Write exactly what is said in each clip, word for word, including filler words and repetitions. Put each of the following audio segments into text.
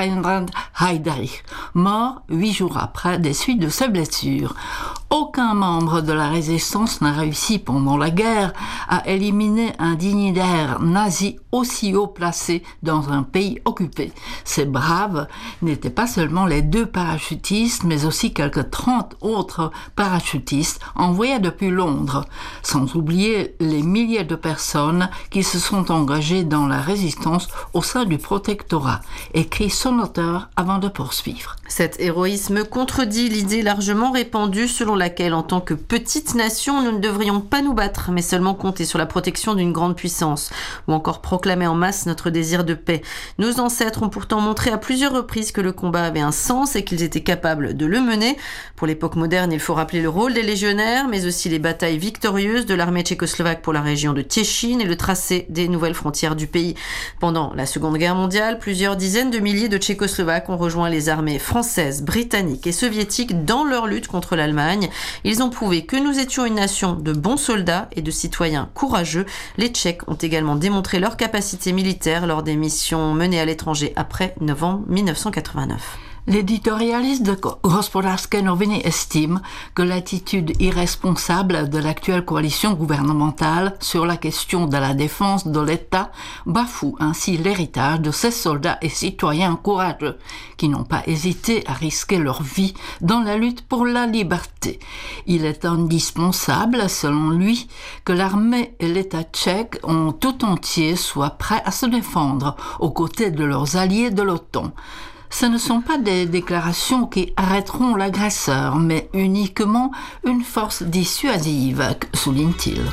Reinhard Heydrich, mort huit jours après des suites de ses blessures. Aucun membre de la résistance n'a réussi pendant la guerre à éliminer un dignitaire nazi aussi haut placé dans un pays occupé. Ces braves n'étaient pas seulement les deux parachutistes, mais aussi quelques trente autres parachutistes envoyés depuis Londres, sans oublier les milliers de personnes qui se sont engagées dans la résistance au sein du protectorat, écrit son auteur avant de poursuivre. Cet héroïsme contredit l'idée largement répandue selon laquelle, en tant que petite nation, nous ne devrions pas nous battre, mais seulement compter sur la protection d'une grande puissance, ou encore proclamer en masse notre désir de paix. Nos ancêtres ont pourtant montré à plusieurs reprises que le combat avait un sens et qu'ils étaient capables de le mener. Pour l'époque moderne, il faut rappeler le rôle des légionnaires, mais aussi les batailles victorieuses de l'armée tchécoslovaque pour la région de Tiéchine et le tracé des nouvelles frontières du pays. Pendant la Seconde Guerre mondiale, plusieurs dizaines de milliers de Tchécoslovaques ont rejoint les armées françaises, britanniques et soviétiques dans leur lutte contre l'Allemagne. Ils ont prouvé que nous étions une nation de bons soldats et de citoyens courageux. Les Tchèques ont également démontré leur capacité militaire lors des missions menées à l'étranger après novembre mille neuf cent quatre-vingt-neuf. L'éditorialiste de Gospodarské noviny estime que l'attitude irresponsable de l'actuelle coalition gouvernementale sur la question de la défense de l'État bafoue ainsi l'héritage de ces soldats et citoyens courageux qui n'ont pas hésité à risquer leur vie dans la lutte pour la liberté. Il est indispensable, selon lui, que l'armée et l'État tchèque en tout entier soient prêts à se défendre aux côtés de leurs alliés de l'OTAN. Ce ne sont pas des déclarations qui arrêteront l'agresseur, mais uniquement une force dissuasive, souligne-t-il.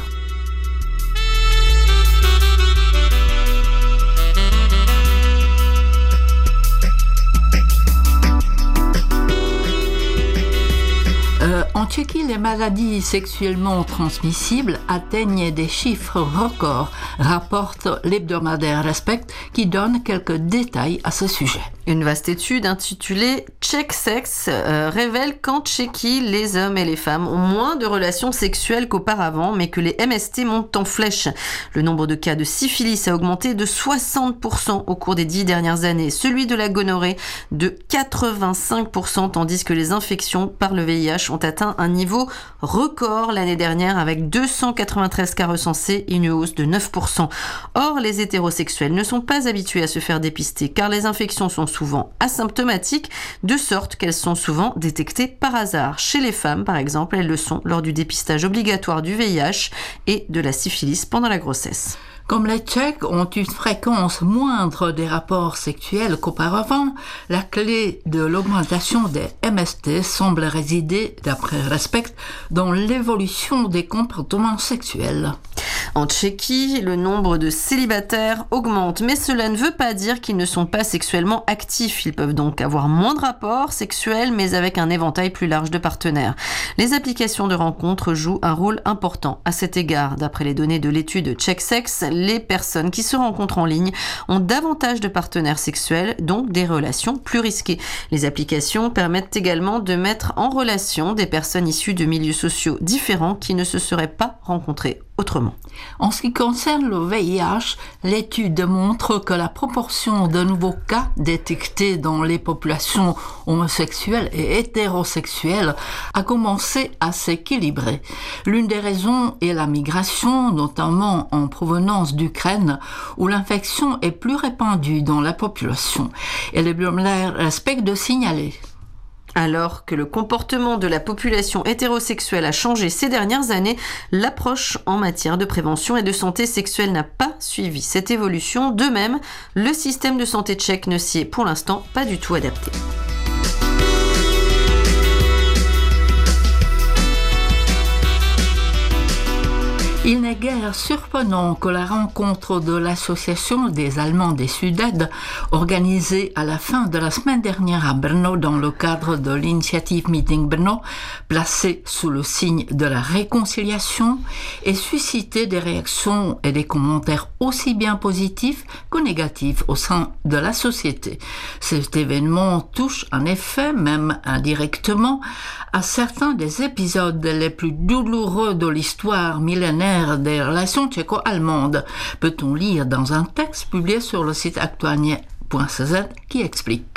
Euh, en Tchéquie, les maladies sexuellement transmissibles atteignent des chiffres records, rapporte l'hebdomadaire Respect, qui donne quelques détails à ce sujet. Une vaste étude intitulée CzechSex euh, révèle qu'en Tchéquie, les hommes et les femmes ont moins de relations sexuelles qu'auparavant, mais que les M S T montent en flèche. Le nombre de cas de syphilis a augmenté de soixante pour cent au cours des dix dernières années, celui de la gonorrhée de quatre-vingt-cinq pour cent, tandis que les infections par le V I H ont atteint un niveau record l'année dernière avec deux cent quatre-vingt-treize cas recensés et une hausse de neuf pour cent. Or, les hétérosexuels ne sont pas habitués à se faire dépister car les infections sont souvent asymptomatiques, de sorte qu'elles sont souvent détectées par hasard. Chez les femmes, par exemple, elles le sont lors du dépistage obligatoire du V I H et de la syphilis pendant la grossesse. Comme les Tchèques ont une fréquence moindre des rapports sexuels qu'auparavant, la clé de l'augmentation des M S T semble résider, d'après Respect, dans l'évolution des comportements sexuels. En Tchéquie, le nombre de célibataires augmente, mais cela ne veut pas dire qu'ils ne sont pas sexuellement actifs. Ils peuvent donc avoir moins de rapports sexuels, mais avec un éventail plus large de partenaires. Les applications de rencontres jouent un rôle important à cet égard. D'après les données de l'étude CzechSex, les personnes qui se rencontrent en ligne ont davantage de partenaires sexuels, donc des relations plus risquées. Les applications permettent également de mettre en relation des personnes issues de milieux sociaux différents qui ne se seraient pas rencontrées autrement. En ce qui concerne le V I H, l'étude montre que la proportion de nouveaux cas détectés dans les populations homosexuelles et hétérosexuelles a commencé à s'équilibrer. L'une des raisons est la migration, notamment en provenance d'Ukraine, où l'infection est plus répandue dans la population. Et les hebdomadaire respectent de signaler. Alors que le comportement de la population hétérosexuelle a changé ces dernières années, l'approche en matière de prévention et de santé sexuelle n'a pas suivi cette évolution. De même, le système de santé tchèque ne s'y est pour l'instant pas du tout adapté. Il n'est guère surprenant que la rencontre de l'Association des Allemands des Sudèdes, organisée à la fin de la semaine dernière à Brno dans le cadre de l'initiative Meeting Brno, placée sous le signe de la réconciliation, ait suscité des réactions et des commentaires aussi bien positifs que négatifs au sein de la société. Cet événement touche en effet, même indirectement, à certains des épisodes les plus douloureux de l'histoire millénaire des relations tchéco-allemandes, peut-on lire dans un texte publié sur le site actualien point c z qui explique.